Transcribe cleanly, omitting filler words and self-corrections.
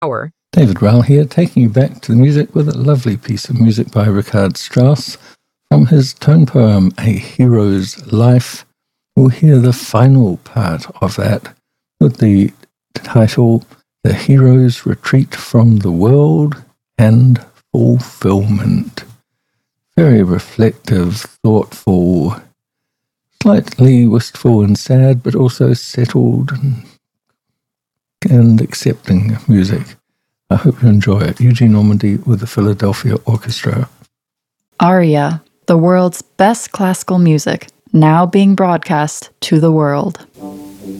Hour. David Rowell here, taking you back to the music with a lovely piece of music by Richard Strauss from his tone poem, A Hero's Life. We'll hear the final part of that with the title, The Hero's Retreat from the World and Fulfillment. Very reflective, thoughtful, slightly wistful and sad, but also settled and accepting music. I hope you enjoy it. Eugene Ormandy with the Philadelphia Orchestra. Aria, the world's best classical music, now being broadcast to the world.